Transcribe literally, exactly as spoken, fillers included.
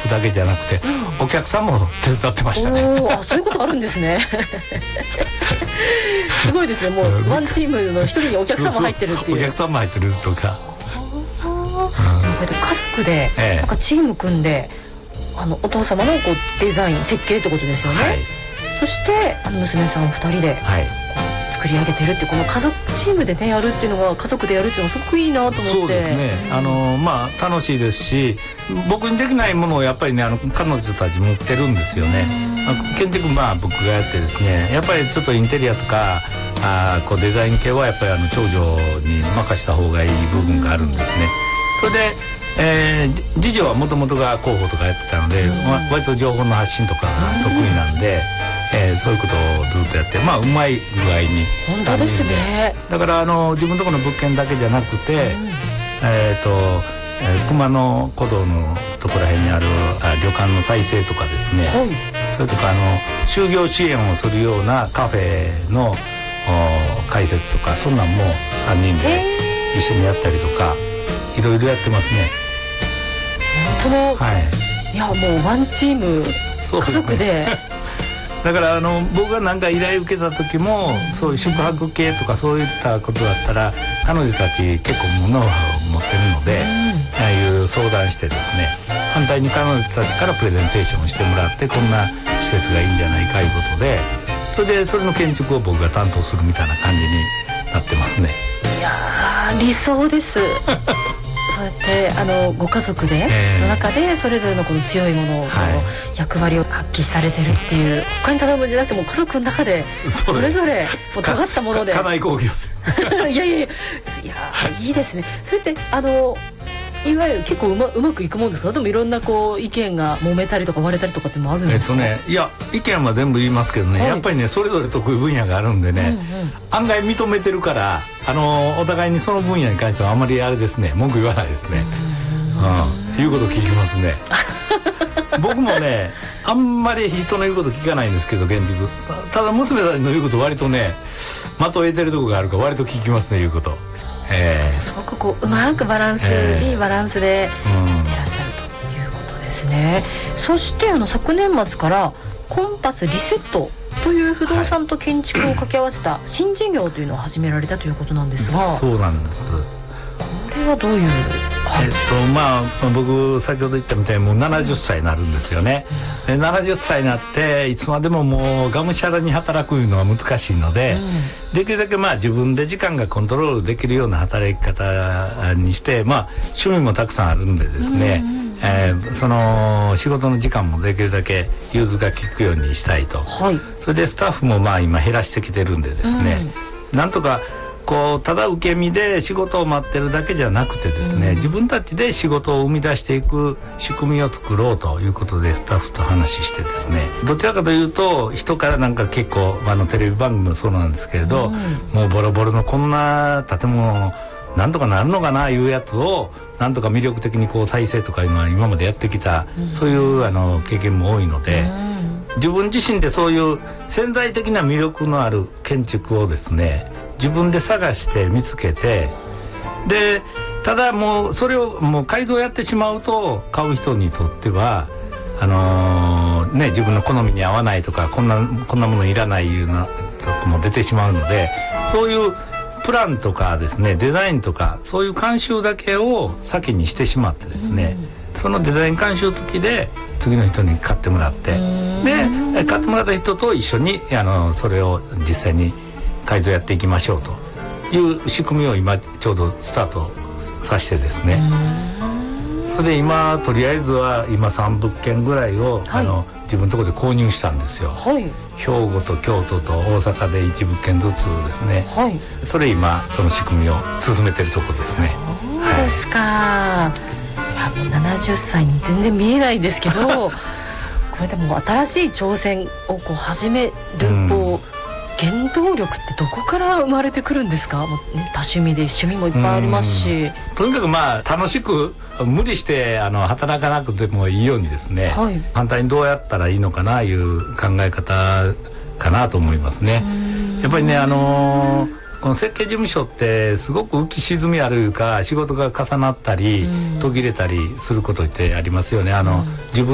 婦だけじゃなくて、うん、お客さんも手伝ってましたね。 おあ、そういうことあるんですね。すごいですね。もうワンチームの一人にお客さんも入ってるっていう。 お客さんも入ってるとか、 うん、家族でなんかチーム組んで、あのお父様のこうデザイン設計ってことですよね、はい、そしてあの娘さんふたりで、はい、作り上げてるって、この家族チームでねやるっていうのが、家族でやるっていうのはすごくいいなと思って。 そうですね、あのまあ楽しいですし、僕にできないものをやっぱりね、あの彼女たち持ってるんですよね。建築、まあ僕がやってですね、やっぱりちょっとインテリアとかあこうデザイン系はやっぱりあの長女に任した方がいい部分があるんですね。それでえー、次女はもともとが広報とかやってたので、ま、割と情報の発信とかが得意なんで、えー、そういうことをずっとやって、まあうまい具合に。 本当ですね。 だからあの自分のところの物件だけじゃなくて、うん、えっ、ー、と、えー、熊野古道のところら辺にあるあ旅館の再生とかですね、はい、それとかあの就業支援をするようなカフェの開設とか、そんなんもさんにんで一緒にやったりとか、いろいろやってますね。 本当の、はい、いやもうワンチーム家族でだからあの僕が何か依頼受けた時も、うん、そういう宿泊系とかそういったことだったら、彼女たち結構ノウハウを持ってるので、うん、ああいう相談してですね、反対に彼女たちからプレゼンテーションをしてもらって、こんな施設がいいんじゃないかいうことで、それでそれの建築を僕が担当するみたいな感じになってますね。 いやー理想です。そうやってあのご家族で、えー、の中でそれぞれのこの強いものを、はい、役割を発揮されてるっていう、他に頼むんじゃなくても家族の中でそれぞれもう尖ったもので、 家内工業いやいやいや、いやいいですね。それってあのいわゆる結構う ま, うまくいくもんですか？でもいろんなこう意見が揉めたりとか割れたりとかってもあるんですか？ えっとね、いや意見は全部言いますけどね、はい、やっぱりねそれぞれ得意分野があるんでね、うんうん、案外認めてるから、あのお互いにその分野に関してはあんまりあれですね、文句言わないですね。うん、言うこと聞きますね。僕もねあんまり人の言うこと聞かないんですけど、建築ただ娘たちの言うこと割とね的を得てるところがあるから割と聞きますね、言うこと。 えー、すごくこううまくバランス、えー、いいバランスでやってらっしゃるということですね、うん、そしてあの昨年末からコンパスリセットという不動産と建築を掛け合わせた新事業というのを始められたということなんですが、 そうなんです。 これはどういう、 えっとまあ僕先ほど言ったみたいにもうななじゅっさいになるんですよね、うん、でななじゅっさいになっていつまでももうがむしゃらに働くのは難しいので、うん、できるだけまあ自分で時間がコントロールできるような働き方にして、まあ趣味もたくさんあるんでですね、うんうん、えー、その仕事の時間もできるだけ融通が利くようにしたいと、はい、それでスタッフもまあ今減らしてきてるんでですね、うん、なんとかこうただ受け身で仕事を待ってるだけじゃなくてですね、うん、自分たちで仕事を生み出していく仕組みを作ろうということでスタッフと話してですね、どちらかというと人からなんか結構あのテレビ番組もそうなんですけれど、うん、もうボロボロのこんな建物なんとかなるのかないうやつをなんとか魅力的にこう再生とかいうのは今までやってきた、うん、そういうあの経験も多いので、うん、自分自身でそういう潜在的な魅力のある建築をですね自分で探して見つけて、でただもうそれをもう改造やってしまうと買う人にとってはあのー、ね自分の好みに合わないとかこんなこんなものいらないいうなとこも出てしまうので、そういうプランとかですねデザインとかそういう監修だけを先にしてしまってですね、うん、そのデザイン監修時で次の人に買ってもらって、で買ってもらった人と一緒にあのそれを実際に改造やっていきましょうという仕組みを今ちょうどスタートさせてですね、それで今とりあえずは今さんぶっけんぐらいを、はい、あの自分のところで購入したんですよ、はい、兵庫と京都と大阪でいちぶっけんずつですね、はい、それ今その仕組みを進めてるところですね。 そうですか、はい、いやもうななじゅっさいに全然見えないんですけどこれでも新しい挑戦をこう始める、うん、こう原動力ってどこから生まれてくるんですか？もう、ね、多趣味で趣味もいっぱいありますし、 とにかくまあ楽しく無理してあの働かなくてもいいようにですね、はい、反対にどうやったらいいのかないう考え方かなと思いますね。やっぱりねあのーこの設計事務所ってすごく浮き沈みあるいうか仕事が重なったり途切れたりすることってありますよね。あの自分